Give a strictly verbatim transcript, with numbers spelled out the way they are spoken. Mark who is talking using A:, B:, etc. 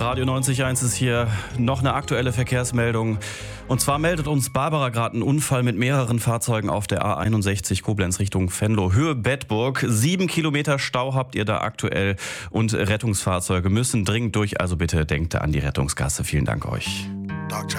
A: Radio neunzig Komma eins ist hier noch eine aktuelle Verkehrsmeldung. Und zwar meldet uns Barbara gerade einen Unfall mit mehreren Fahrzeugen auf der A einundsechzig Koblenz Richtung Venlo, Höhe Bedburg. Sieben Kilometer Stau habt ihr da aktuell und Rettungsfahrzeuge müssen dringend durch. Also bitte denkt an die Rettungsgasse. Vielen Dank euch.